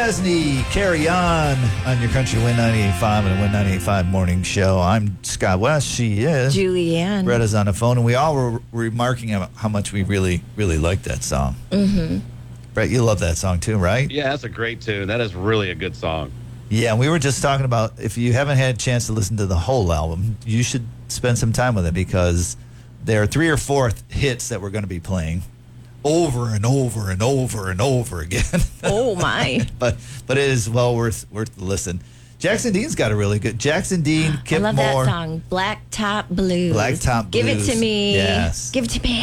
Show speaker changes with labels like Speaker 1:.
Speaker 1: Chesney, Carry On your Country Win 98.5 and the Win 98.5 Morning Show. I'm Scott West. She is.
Speaker 2: Julianne.
Speaker 1: Bretta's on the phone, and we all were remarking how much we really, really like that song. Mm-hmm. Brett, you love that song too, right?
Speaker 3: Yeah, that's a great tune. That is really a good song.
Speaker 1: Yeah, we were just talking about if you haven't had a chance to listen to the whole album, you should spend some time with it because there are 3 or 4 hits that we're going to be playing over and over and over and over again.
Speaker 2: Oh my!
Speaker 1: but it is well worth the listen. Jackson Dean's got a really good Jackson Dean. Kip
Speaker 2: I love
Speaker 1: Moore,
Speaker 2: that song, Blacktop Blues.
Speaker 1: Blacktop
Speaker 2: Give
Speaker 1: Blues.
Speaker 2: it to me.
Speaker 1: Yes.
Speaker 2: Give it to me.